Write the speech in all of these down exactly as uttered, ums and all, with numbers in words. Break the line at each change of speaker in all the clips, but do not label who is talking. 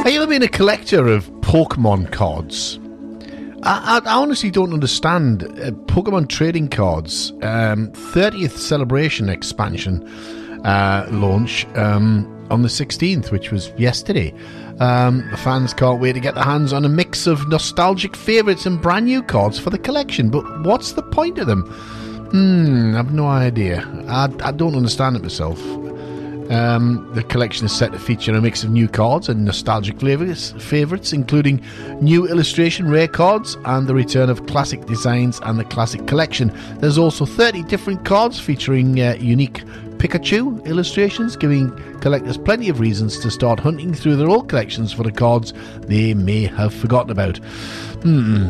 Have you ever been a collector of Pokemon cards? I, I honestly don't understand uh, Pokemon trading cards. Um, thirtieth Celebration expansion uh, launch um, on the sixteenth, which was yesterday. Um, the fans can't wait to get their hands on a mix of nostalgic favourites and brand new cards for the collection. But what's the point of them? Hmm, I've no idea. I, I don't understand it myself. Um, the collection is set to feature a mix of new cards and nostalgic flavors, favourites, including new illustration rare cards and the return of classic designs and the classic collection. There's also thirty different cards featuring uh, unique Pikachu illustrations, giving collectors plenty of reasons to start hunting through their old collections for the cards they may have forgotten about. Hmm.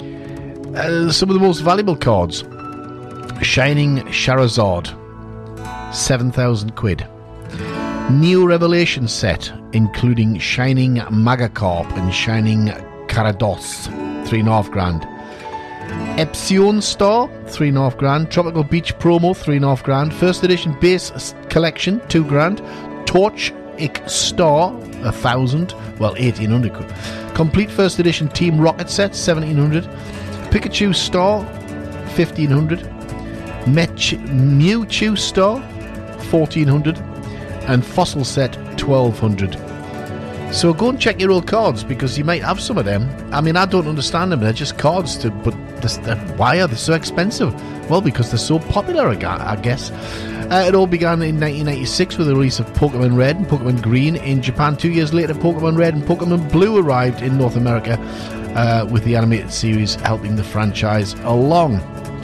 Uh, some of the most valuable cards. Shining Charizard, seven thousand quid. New Revelation set, including Shining Magikarp and Shining Carados, three and a half grand. Epsilon Star, three and a half grand. Tropical Beach Promo, three and a half grand. First edition base collection, two grand. Torch Ick Star, a thousand, well, eighteen hundred. Complete first edition Team Rocket set, seventeen hundred. Pikachu Star, fifteen hundred. Mech- Mewtwo Star, fourteen hundred. And Fossil set, twelve hundred. So go and check your old cards, because you might have some of them. I mean, I don't understand them. They're just cards, to, but why are they so expensive? Well, because they're so popular, I guess. Uh, it all began in nineteen ninety-six with the release of Pokemon Red and Pokemon Green in Japan. Two years later, Pokemon Red and Pokemon Blue arrived in North America, uh, with the animated series helping the franchise along.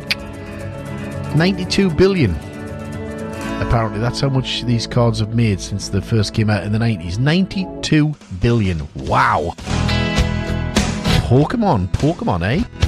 ninety-two billion. Apparently, that's how much these cards have made since they first came out in the nineties. ninety-two billion. Wow. Pokemon, Pokemon, eh?